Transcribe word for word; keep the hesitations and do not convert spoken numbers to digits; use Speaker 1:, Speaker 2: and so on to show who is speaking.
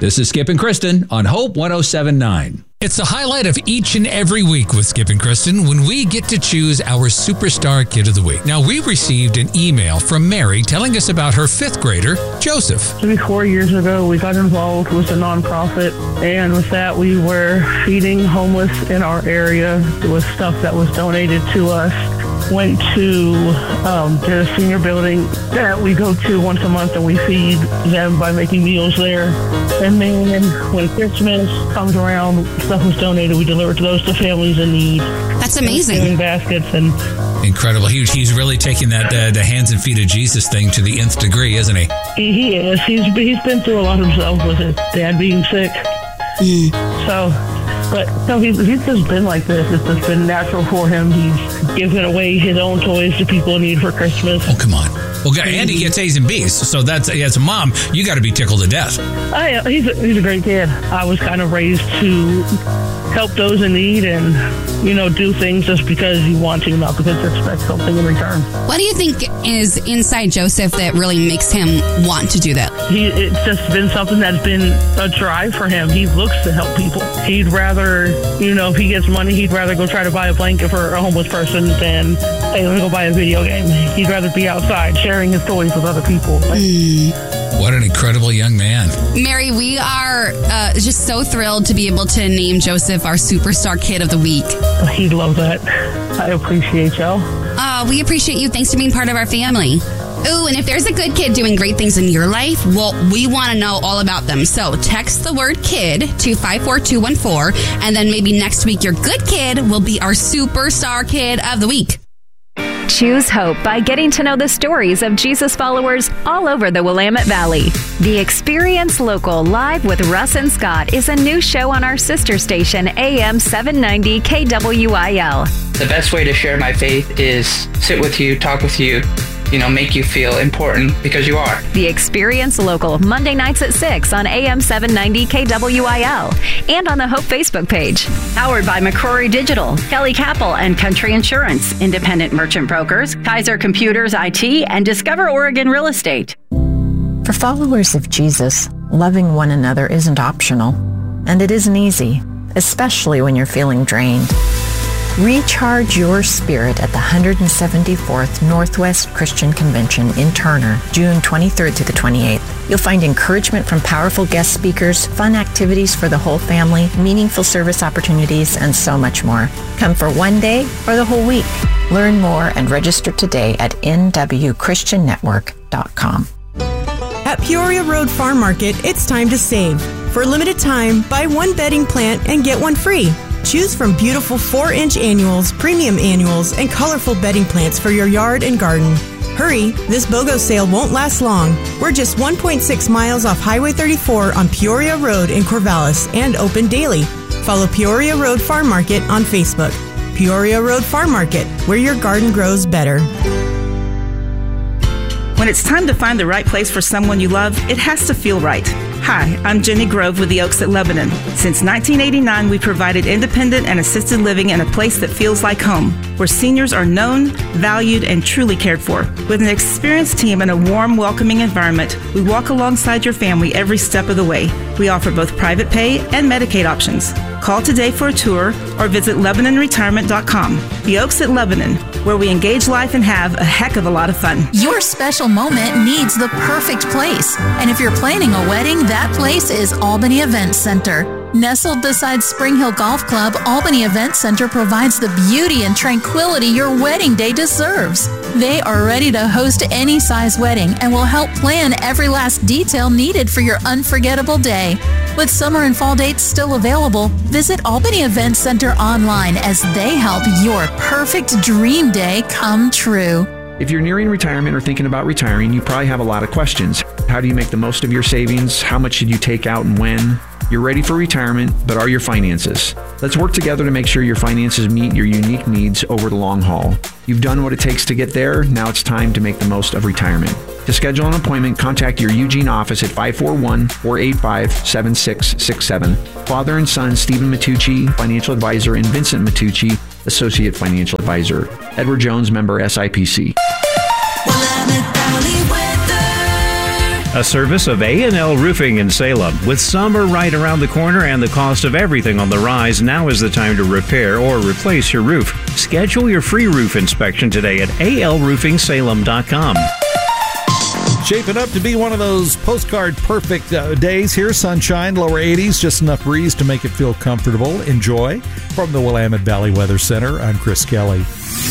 Speaker 1: This is Skip and Kristen on Hope one oh seven point nine.
Speaker 2: It's the highlight of each and every week with Skip and Kristen when we get to choose our Superstar Kid of the Week. Now, we received an email from Mary telling us about her fifth grader, Joseph.
Speaker 3: Maybe four years ago, we got involved with a nonprofit, and with that, we were feeding homeless in our area with stuff that was donated to us. Went to um, the senior building that we go to once a month, and we feed them by making meals there. And then when Christmas comes around, stuff was donated. We deliver to those to families in need.
Speaker 4: That's amazing.
Speaker 3: In baskets and
Speaker 2: incredible. He, he's really taking that uh, the hands and feet of Jesus thing to the nth degree, isn't he?
Speaker 3: He, he is. He's he's been through a lot himself with his dad being sick.
Speaker 4: Mm.
Speaker 3: So. But no, he's, he's just been like this. It's just been natural for him. He's given away his own toys to people in need for Christmas.
Speaker 2: Oh, come on. Well, Andy gets A's and B's, so that's as a mom, you got to be tickled to death.
Speaker 3: Oh, yeah, he's a, he's a great kid. I was kind of raised to help those in need and, you know, do things just because you want to, not because you expect something in return.
Speaker 4: What do you think is inside Joseph that really makes him want to do that?
Speaker 3: He, it's just been something that's been a drive for him. He looks to help people. He'd rather, you know, if he gets money, he'd rather go try to buy a blanket for a homeless person than, hey, let me go buy a video game. He'd rather be outside sharing his toys with other people. Like,
Speaker 4: mm.
Speaker 2: What an incredible young man.
Speaker 4: Mary, we are uh, just so thrilled to be able to name Joseph our Superstar Kid of the Week.
Speaker 3: He'd love that. I appreciate y'all.
Speaker 4: Uh, we appreciate you. Thanks for being part of our family. Ooh, and if there's a good kid doing great things in your life, well, we want to know all about them. So text the word kid to five four two one four, and then maybe next week your good kid will be our Superstar Kid of the Week.
Speaker 5: Choose hope by getting to know the stories of Jesus followers all over the Willamette Valley. The Experience Local Live with Russ and Scott is a new show on our sister station, A M seven ninety K W I L.
Speaker 6: The best way to share my faith is sit with you, talk with you, you know, make you feel important because you are.
Speaker 5: The Experience Local, Monday nights at six on A M seven ninety K W I L and on the Hope Facebook page.
Speaker 7: Powered by McCrory Digital, Kelly Capel and Country Insurance, Independent Merchant Brokers, Kaiser Computers I T, and Discover Oregon Real Estate.
Speaker 8: For followers of Jesus, loving one another isn't optional, and it isn't easy, especially when you're feeling drained. Recharge your spirit at the one hundred seventy-fourth Northwest Christian Convention in Turner, June twenty-third to the twenty-eighth. You'll find encouragement from powerful guest speakers, fun activities for the whole family, meaningful service opportunities, and so much more. Come for one day or the whole week. Learn more and register today at N W Christian Network dot com.
Speaker 9: At Peoria Road Farm Market, it's time to save. For a limited time, buy one bedding plant and get one free. Choose from beautiful four-inch annuals, premium annuals, and colorful bedding plants for your yard and garden. Hurry, this BOGO sale won't last long. We're just one point six miles off Highway thirty-four on Peoria Road in Corvallis and open daily. Follow Peoria Road Farm Market on Facebook. Peoria Road Farm Market, where your garden grows better.
Speaker 10: When it's time to find the right place for someone you love, it has to feel right. Hi, I'm Jenny Grove with the Oaks at Lebanon. Since nineteen eighty-nine, we provided independent and assisted living in a place that feels like home, where seniors are known, valued, and truly cared for. With an experienced team and a warm, welcoming environment, we walk alongside your family every step of the way. We offer both private pay and Medicaid options. Call today for a tour or visit Lebanon Retirement dot com. The Oaks at Lebanon, where we engage life and have a heck of a lot of fun.
Speaker 11: Your special moment needs the perfect place. And if you're planning a wedding, that place is Albany Event Center. Nestled beside Spring Hill Golf Club, Albany Event Center provides the beauty and tranquility your wedding day deserves. They are ready to host any size wedding and will help plan every last detail needed for your unforgettable day. With summer and fall dates still available, visit Albany Event Center online as they help your perfect dream day come true.
Speaker 12: If you're nearing retirement or thinking about retiring, you probably have a lot of questions. How do you make the most of your savings? How much should you take out and when? You're ready for retirement, but are your finances? Let's work together to make sure your finances meet your unique needs over the long haul. You've done what it takes to get there. Now it's time to make the most of retirement. To schedule an appointment, contact your Eugene office at five four one, four eight five, seven six six seven. Father and son, Stephen Matucci, financial advisor, and Vincent Matucci, associate financial advisor. Edward Jones, member S I P C.
Speaker 13: A service of A and L Roofing in Salem. With summer right around the corner and the cost of everything on the rise, now is the time to repair or replace your roof. Schedule your free roof inspection today at A L roofing salem dot com.
Speaker 14: Shaping up to be one of those postcard perfect uh, days here. Sunshine, lower eighties, just enough breeze to make it feel comfortable. Enjoy. From the Willamette Valley Weather Center, I'm Chris Kelly.